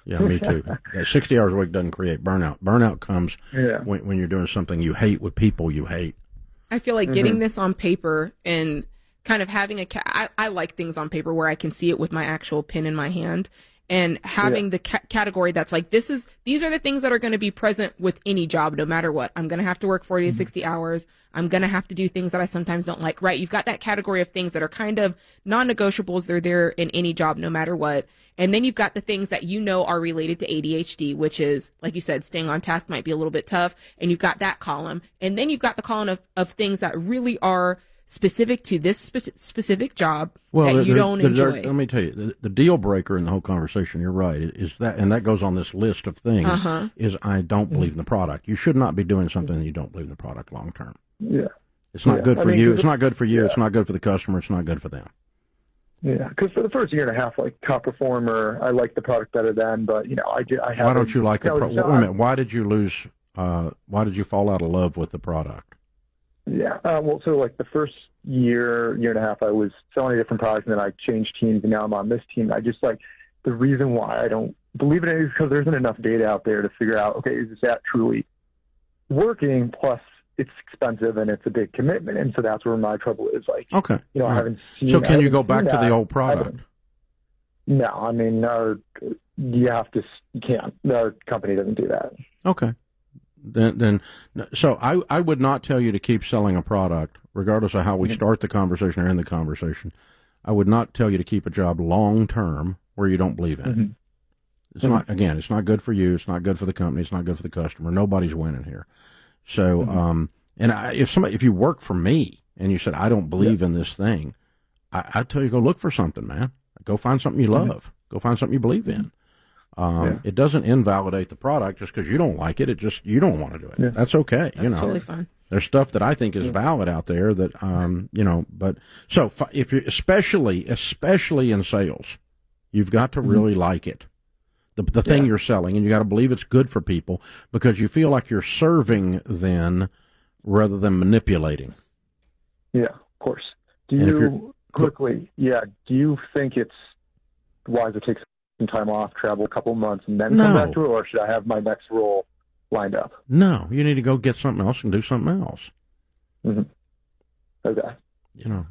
Yeah, me too. Yeah, sixty hours a week doesn't create burnout. Burnout comes Yeah. when, when you're doing something you hate with people you hate. I feel like getting Mhm. this on paper and kind of having a, ca- I, I like things on paper where I can see it with my actual pen in my hand, and having Yeah. the ca- category that's like, this is, these are the things that are going to be present with any job, no matter what. I'm going to have to work forty to sixty hours. I'm going to have to do things that I sometimes don't like, right? You've got that category of things that are kind of non-negotiables. They're there in any job, no matter what. And then you've got the things that you know are related to A D H D, which is, like you said, staying on task might be a little bit tough. And you've got that column. And then you've got the column of, of things that really are specific to this spe- specific job that there- you there- don't there- enjoy. Let me tell you, the, the deal breaker in the whole conversation, you're right, is that, and that goes on this list of things, Uh-huh. is I don't believe in the product. You should not be doing something that you don't believe in the product long term. Yeah. It's not Yeah. good I for mean, you. 'cause It's not good for you. yeah. It's not good for the customer. It's not good for them. Yeah, because for the first year and a half, like top performer, I liked the product better then, but you know, I did. I Why don't you like the the product? Wait a minute. Why did you lose, uh, why did you fall out of love with the product? Yeah, uh, well, so like the first year, year and a half, I was selling a different product, and then I changed teams, and now I'm on this team. I just like the reason why I don't believe in it is because there isn't enough data out there to figure out, okay, is this app truly working? Plus, it's expensive and it's a big commitment, and so that's where my trouble is. Like, Okay. you know, All I right. haven't seen. So I can you haven't go back seen to the that. old I product? haven't- No, I mean, no, you have to. You can't. No company doesn't do that. Okay. Then, then, so I, I would not tell you to keep selling a product, regardless of how we start the conversation or end the conversation. I would not tell you to keep a job long term where you don't believe in it. Mhm. It's not, again, it's not good for you. It's not good for the company. It's not good for the customer. Nobody's winning here. So, um, and I, if somebody, if you work for me and you said, I don't believe in this thing, I, I'd tell you, go look for something, man. Go find something you love. Go find something you believe in. Um, Yeah. It doesn't invalidate the product just because you don't like it. It just, you don't want to do it. Yeah. That's okay. you That's know, totally fine. There's stuff that I think is valid out there that, um, you know, but so fi- if you, especially, especially in sales, you've got to really like it. The, the thing Yeah. you're selling, and you got to believe it's good for people because you feel like you're serving then rather than manipulating. Yeah, of course. Do And if you're- you quickly? Yeah. Do you think it's wise to take some time off, travel a couple months, and then come No. back to it, or should I have my next role lined up? No, you need to go get something else and do something else. Mm-hmm. Okay. You know,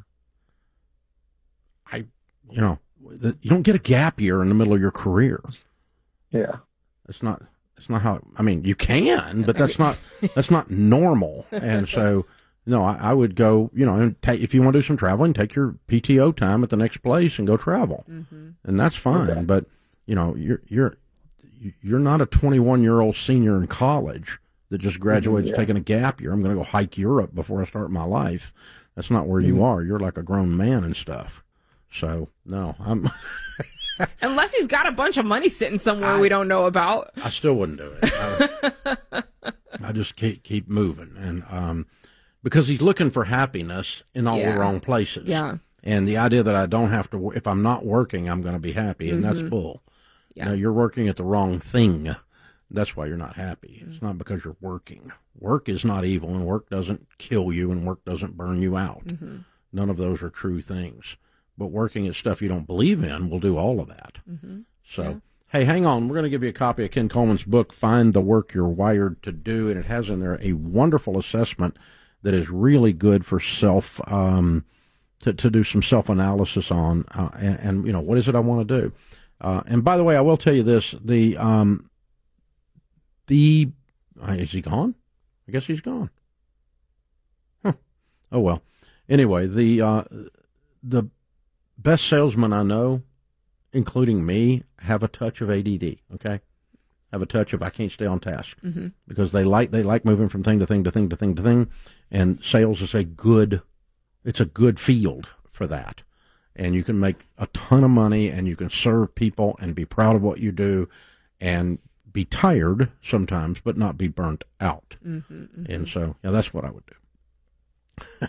I, you know, the, you don't get a gap year in the middle of your career. Yeah. That's not, that's not how, I mean, you can, but that's not, that's not normal. And so, no, I, I would go, you know, and take, if you want to do some traveling, take your P T O time at the next place and go travel. Mm-hmm. And that's fine. Okay. But, you know, you're, you're, you're not a twenty-one year old senior in college that just graduated, yeah. taking a gap year. I'm going to go hike Europe before I start my life. That's not where you Mhm. are. You're like a grown man and stuff. So, no, I'm, Unless he's got a bunch of money sitting somewhere we don't know about. I still wouldn't do it. I, I just keep keep moving, and um, because he's looking for happiness in all Yeah. the wrong places. Yeah. And the idea that I don't have to, wo- if I'm not working, I'm going to be happy, and Mhm. that's bull. Yeah. No, you're working at the wrong thing. That's why you're not happy. Mm-hmm. It's not because you're working. Work is not evil, and work doesn't kill you, and work doesn't burn you out. Mhm. None of those are true things. But working at stuff you don't believe in will do all of that. Mhm. So, Yeah. hey, hang on. We're going to give you a copy of Ken Coleman's book, Find the Work You're Wired to Do. And it has in there a wonderful assessment that is really good for self, um, to, to do some self-analysis on. Uh, and, and, you know, what is it I want to do? Uh, and by the way, I will tell you this. The, um, the, uh, is he gone? I guess he's gone. Huh. Oh, well. Anyway, the, uh, the best salesmen I know, including me, have a touch of A D D, okay? Have a touch of I can't stay on task. Mm-hmm. Because they like they like moving from thing to thing to thing to thing to thing, and sales is a good, it's a good field for that. And you can make a ton of money, and you can serve people and be proud of what you do, and be tired sometimes, but not be burnt out. Mm-hmm, mm-hmm. And so, yeah, that's what I would do.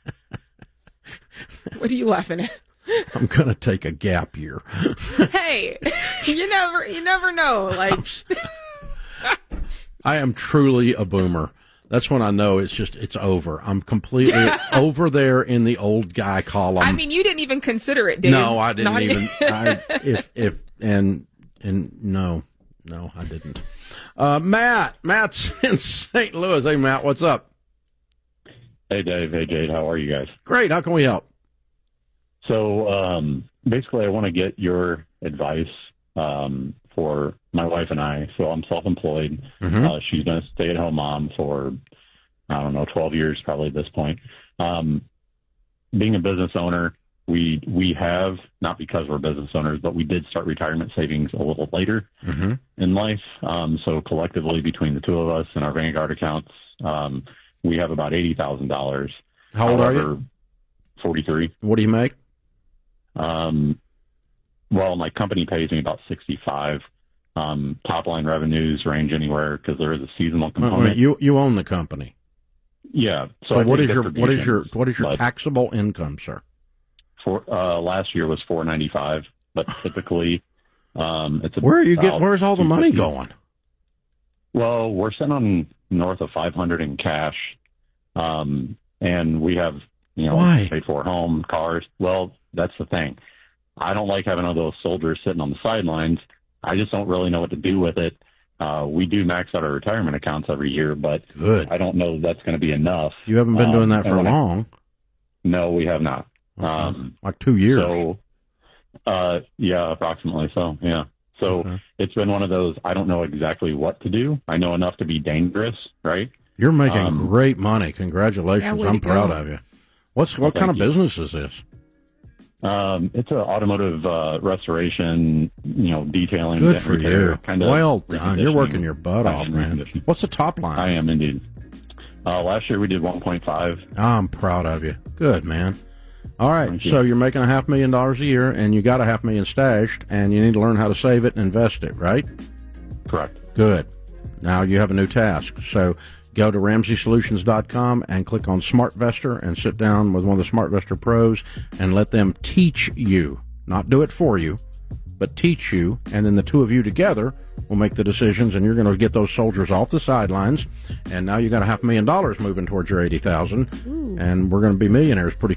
What are you laughing at? I'm gonna take a gap year. Hey, you never, you never know. Like, I am truly a boomer. That's when I know it's just, it's over. I'm completely over there in the old guy column. I mean, you didn't even consider it, Dave. No, I didn't Not even. I, if, if, and, and no, No, I didn't. Uh, Matt, Matt's in Saint Louis. Hey, Matt, what's up? Hey, Dave. Hey, Jade. How are you guys? Great. How can we help? So, um, basically, I want to get your advice um, for my wife and I. So I'm self-employed. Mm-hmm. Uh, she's been a stay-at-home mom for, I don't know, twelve years probably at this point. Um, being a business owner, we we have, not because we're business owners, but we did start retirement savings a little later Mm-hmm. in life. Um, so collectively, between the two of us and our Vanguard accounts, um, we have about eighty thousand dollars. How old are you? forty-three. What do you make? Um, well, my company pays me about sixty-five. Um, top line revenues range anywhere because there is a seasonal Wait, component. wait, you you own the company. Yeah. So, I what take is your what is your distributions, what is your but taxable income, sir? For uh, last year was four ninety-five, but typically, um, it's Where are you about get? Where's all the money two fifty. going? Well, we're sitting on north of five hundred in cash, um, and we have you know Why? paid for home, cars. Well, that's the thing. I don't like having all those soldiers sitting on the sidelines. I just don't really know what to do with it. Uh, we do max out our retirement accounts every year, but Good. I don't know if that's going to be enough. You haven't been Um, doing that and for when I- long. no, we have not. Um, like two years. So, uh, yeah, approximately. So, yeah. So Okay. it's been one of those. I don't know exactly what to do. I know enough to be dangerous, right? You're making Um, great money. Congratulations. Yeah, way I'm to proud go. of you. What's Well, what kind of thank you. business is this? Um, it's an automotive uh, restoration, you know, detailing. Good dent for repair, you. Kind of Well done. You're reconditioning. working your butt off, High-end man. reconditioning. What's the top line? I am indeed. Uh, last year we did one point five. I'm proud of you. Good, man. All right, Thank you. so you're making a half million dollars a year, and you got a half million stashed, and you need to learn how to save it and invest it, right? Correct. Good. Now you have a new task. So go to ramsey solutions dot com and click on SmartVestor and sit down with one of the SmartVestor pros and let them teach you, not do it for you, but teach you, and then the two of you together will make the decisions, and you're going to get those soldiers off the sidelines, and now you got a half million dollars moving towards your eighty thousand, and we're going to be millionaires pretty